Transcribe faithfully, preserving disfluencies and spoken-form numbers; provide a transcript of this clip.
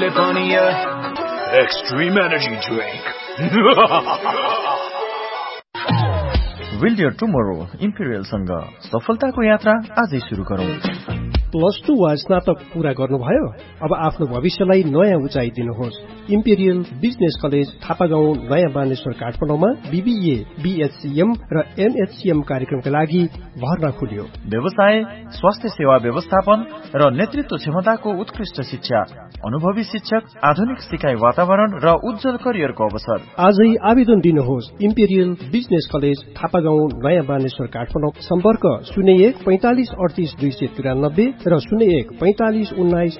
तिमीले पनि extreme energy drink Build your tomorrow Imperial सँग सफलताको यात्रा आजै सुरु गरौँ। प्लस टू वा स्नातक पूरा गर्नुभयो? अब आफ्नो भविष्यलाई नयाँ उचाइ दिनुहोस्। इम्पेरियल बिजनेस कलेज थापागाउँ नयाँ बानेश्वर काठमाडौँमा बीबीए, बीएचसीएम र एमएचसीएम कार्यक्रमका लागि भर्ना खुल्यो। व्यवसाय, स्वास्थ्य सेवा व्यवस्थापन र नेतृत्व क्षमताको उत्कृष्ट शिक्षा, अनुभवी शिक्षक, आधुनिक सिकाइ वातावरण र उज्जवल करियरको अवसर। आजै आवेदन दिनुहोस्। इम्पेरियल बिजनेस कलेज थापागाउँ नयाँ बानेश्वर काठमाडौँ। सम्पर्क शून्य एक पैंतालिस अडतीस दुई सय तिरानब्बे र शून्य एक पैंतालिस उन्नाइस